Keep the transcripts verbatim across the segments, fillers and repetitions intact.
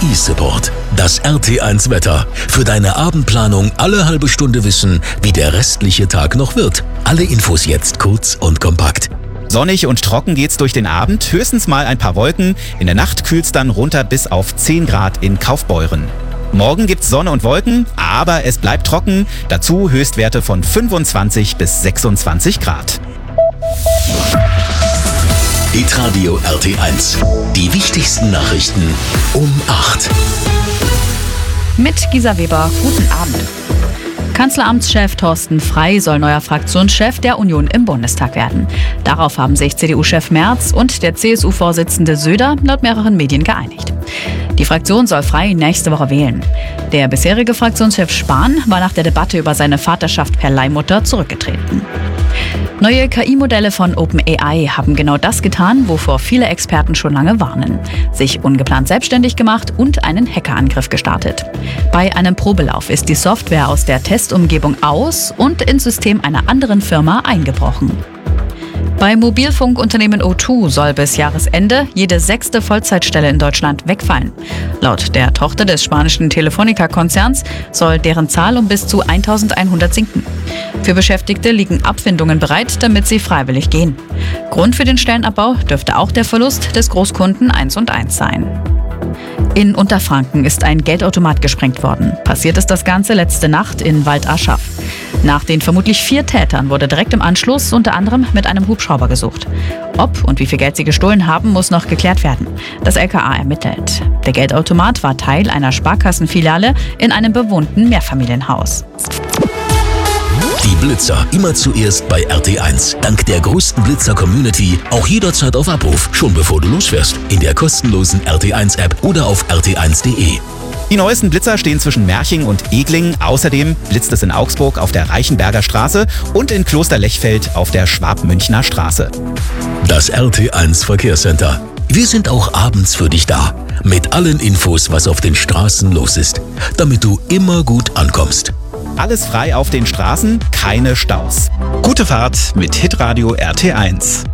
eSupport. Das R T eins Wetter. Für deine Abendplanung alle halbe Stunde wissen, wie der restliche Tag noch wird. Alle Infos jetzt kurz und kompakt. Sonnig und trocken geht's durch den Abend, höchstens mal ein paar Wolken. In der Nacht kühlt's dann runter bis auf zehn Grad in Kaufbeuren. Morgen gibt's Sonne und Wolken, aber es bleibt trocken. Dazu Höchstwerte von fünfundzwanzig bis sechsundzwanzig Grad. Hitradio R T eins. Die wichtigsten Nachrichten um acht. Mit Gisa Weber, guten Abend. Kanzleramtschef Thorsten Frey soll neuer Fraktionschef der Union im Bundestag werden. Darauf haben sich C D U-Chef Merz und der C S U-Vorsitzende Söder laut mehreren Medien geeinigt. Die Fraktion soll Frey nächste Woche wählen. Der bisherige Fraktionschef Spahn war nach der Debatte über seine Vaterschaft per Leihmutter zurückgetreten. Neue K I-Modelle von OpenAI haben genau das getan, wovor viele Experten schon lange warnen. Sich ungeplant selbstständig gemacht und einen Hackerangriff gestartet. Bei einem Probelauf ist die Software aus der Testumgebung aus und ins System einer anderen Firma eingebrochen. Beim Mobilfunkunternehmen O zwei soll bis Jahresende jede sechste Vollzeitstelle in Deutschland wegfallen. Laut der Tochter des spanischen Telefonica-Konzerns soll deren Zahl um bis zu eintausendeinhundert sinken. Für Beschäftigte liegen Abfindungen bereit, damit sie freiwillig gehen. Grund für den Stellenabbau dürfte auch der Verlust des Großkunden eins und eins sein. In Unterfranken ist ein Geldautomat gesprengt worden. Passiert ist das Ganze letzte Nacht in Waldaschaf. Nach den vermutlich vier Tätern wurde direkt im Anschluss unter anderem mit einem Hubschrauber gesucht. Ob und wie viel Geld sie gestohlen haben, muss noch geklärt werden. Das L K A ermittelt. Der Geldautomat war Teil einer Sparkassenfiliale in einem bewohnten Mehrfamilienhaus. Die Blitzer immer zuerst bei R T eins. Dank der größten Blitzer-Community auch jederzeit auf Abruf, schon bevor du losfährst. In der kostenlosen R T eins App oder auf r t eins punkt de. Die neuesten Blitzer stehen zwischen Merching und Egling. Außerdem blitzt es in Augsburg auf der Reichenberger Straße und in Klosterlechfeld auf der Schwabmünchner Straße. Das R T eins Verkehrscenter. Wir sind auch abends für dich da. Mit allen Infos, was auf den Straßen los ist. Damit du immer gut ankommst. Alles frei auf den Straßen, keine Staus. Gute Fahrt mit Hitradio R T eins.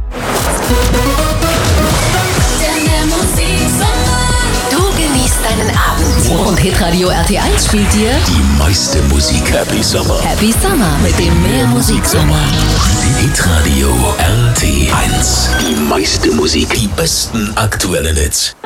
Du genießt deinen Abend. Und Hitradio R T eins spielt dir Die meiste Musik. Happy Summer. Happy Summer mit dem Mehrmusiksommer. Hitradio R T eins. Die meiste Musik. Die besten aktuellen Hits.